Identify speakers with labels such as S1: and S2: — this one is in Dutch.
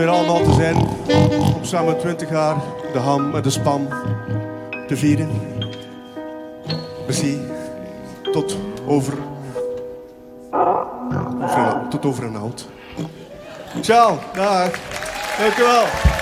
S1: Weer allemaal te zijn om samen 20 jaar de ham en de spam te vieren. Merci. Tot over een hout. Ciao. Dag. Dank u wel.